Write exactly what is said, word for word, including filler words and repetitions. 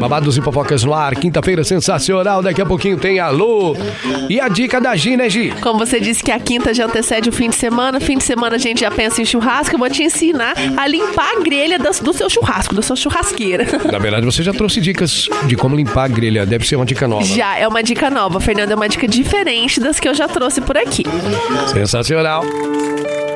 Babados e fofocas no ar, quinta-feira sensacional, daqui a pouquinho tem Alô. E a dica da Gi, né, Gi? Como você disse que a quinta já antecede o fim de semana, fim de semana a gente já pensa em churrasco, eu vou te ensinar a limpar a grelha das, do seu churrasco, da sua churrasqueira. Na verdade, você já trouxe dicas de como limpar a grelha, deve ser uma dica nova. Já, é uma dica nova, Fernanda, é uma dica diferente das que eu já trouxe por aqui. Sensacional.